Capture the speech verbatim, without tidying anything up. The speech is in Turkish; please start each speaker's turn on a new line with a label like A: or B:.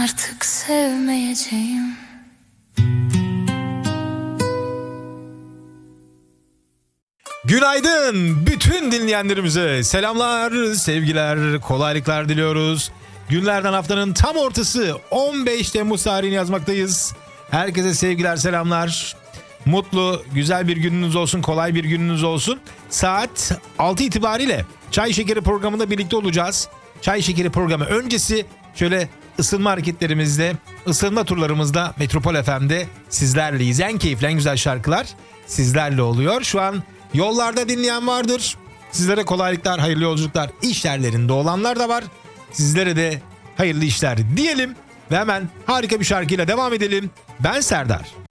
A: artık sevmeyeceğim.
B: Günaydın bütün dinleyenlerimize selamlar, sevgiler, kolaylıklar diliyoruz. Günlerden haftanın tam ortası on beş Temmuz tarihini yazmaktayız. Herkese sevgiler, selamlar. Mutlu, güzel bir gününüz olsun, kolay bir gününüz olsun. Saat altı itibariyle Çay Şekeri programında birlikte olacağız. Çay Şekeri programı öncesi şöyle ısınma hareketlerimizde, ısınma turlarımızda Metropol F M'de sizlerleyiz. En keyifli, en güzel şarkılar sizlerle oluyor. Şu an yollarda dinleyen vardır. Sizlere kolaylıklar, hayırlı yolculuklar, iş yerlerinde olanlar da var. Sizlere de hayırlı işler diyelim ve hemen harika bir şarkıyla devam edelim. Ben Serdar.